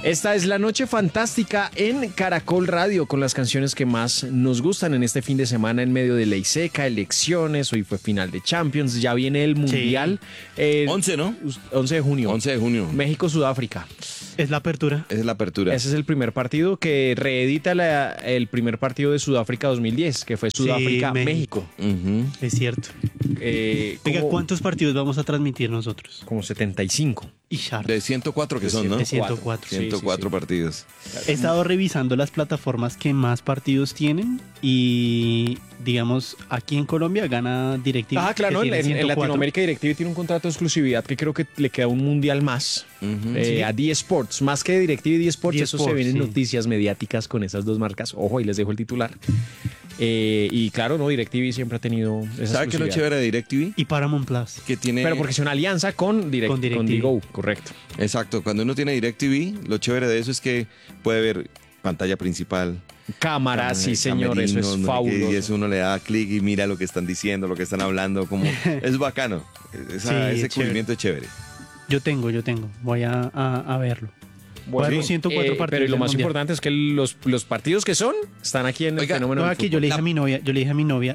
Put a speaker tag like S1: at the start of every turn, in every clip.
S1: Esta es la noche fantástica en Caracol Radio con las canciones que más nos gustan en este fin de semana en medio de ley seca, elecciones, hoy fue final de Champions, ya viene el Mundial.
S2: 11, ¿no?
S1: 11 de junio.
S2: 11 de junio.
S1: México-Sudáfrica.
S3: Es la apertura.
S2: Esa es la apertura.
S1: Ese es el primer partido que reedita el primer partido de Sudáfrica 2010, que fue Sudáfrica-México.
S3: Es cierto. Venga,
S1: Como-
S3: ¿cuántos partidos vamos a transmitir nosotros?
S1: Como 75.
S3: Y Sharp.
S2: De 104 que son, ¿no?
S3: De 104.
S1: Sí,
S2: 104 partidos.
S3: He estado revisando las plataformas que más partidos tienen y, digamos, aquí en Colombia gana DirecTV.
S1: Ah, claro,
S3: que
S1: en
S3: tiene 104.
S1: Latinoamérica DirecTV tiene un contrato de exclusividad que creo que le queda un mundial más. A D-Sports, más que DirecTV y D-Sports, eso se
S3: D-Sports,
S1: ven en
S3: sí.
S1: noticias mediáticas con esas dos marcas. Ojo, ahí les dejo el titular. Y claro, no, DirecTV siempre ha tenido esa
S2: ¿Sabe qué es lo
S1: exclusividad.
S2: chévere de DirecTV?
S3: Y Paramount Plus.
S2: Que tiene...
S1: Pero porque es una alianza con
S3: DirecTV.
S1: Digo, correcto.
S2: Exacto, cuando uno tiene DirecTV, lo chévere de eso es que puede ver pantalla principal.
S1: Cámara, sí señor, eso
S2: camerinos,
S1: es
S2: no sé qué,
S1: fabuloso.
S2: Y eso uno le da clic y mira lo que están diciendo, lo que están hablando, como es bacano.
S3: Sí,
S2: Ese
S3: es
S2: cubrimiento es chévere.
S3: Yo tengo. Voy a verlo. Voy a ver los 104 partidos
S1: pero lo
S3: del
S1: más
S3: Mundial.
S1: importante es que los partidos que son están aquí en el
S2: Oiga,
S1: fenómeno
S3: No,
S1: del
S3: aquí
S1: fútbol.
S3: yo le dije a mi novia,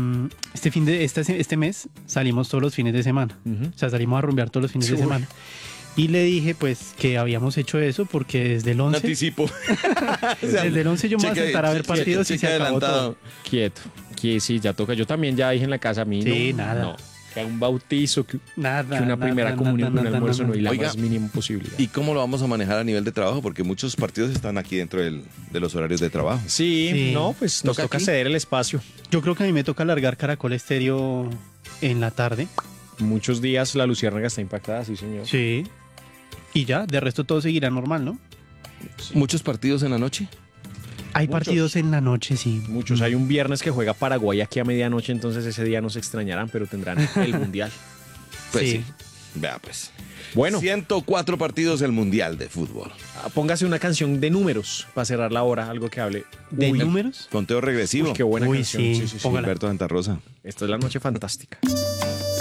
S3: este mes salimos todos los fines de semana.
S1: Ujú.
S3: O sea, salimos a rumbear todos los fines de
S1: Uy.
S3: semana. Y le dije, pues, que habíamos hecho eso porque desde el
S2: Un
S3: 11,
S2: anticipo.
S3: desde el 11 yo me voy a sentar a ver partidos y se acabó todo.
S1: Quieto. Sí, ya toca. Yo también ya dije en la casa a mí.
S3: Sí,
S1: no,
S3: nada.
S1: No. Que un bautizo, que
S3: Nada.
S1: una primera comunión, que un almuerzo, no hay la
S2: Oiga,
S1: más mínima posibilidad.
S2: ¿Y cómo lo vamos a manejar a nivel de trabajo? Porque muchos partidos están aquí dentro de los horarios de trabajo.
S1: Sí,
S3: Sí.
S1: no, pues nos
S2: ¿Toca
S1: toca
S2: aquí?
S1: ceder el espacio.
S3: Yo creo que a mí me toca alargar Caracol Estéreo en la tarde.
S1: Muchos días la luciérnaga está impactada, sí, señor.
S3: Sí. Y ya, de resto todo seguirá normal, ¿no?
S2: Muchos partidos en la noche.
S3: Hay
S1: Muchos.
S3: partidos en la noche, sí.
S1: Muchos. Hay un viernes que juega Paraguay aquí a medianoche, entonces ese día nos extrañarán, pero tendrán el mundial.
S2: Pues sí.
S3: Sí.
S2: Vea pues.
S1: Bueno,
S2: 104 partidos del Mundial de Fútbol.
S1: póngase una canción de números para cerrar la hora, algo que hable.
S3: ¿De
S1: Uy,
S3: números?
S2: Conteo regresivo.
S1: uy, qué buena
S3: Uy,
S1: canción.
S3: sí.
S1: Sí, sí, sí.
S3: Póngala.
S2: Gilberto Santa Rosa.
S1: Esta es la noche fantástica.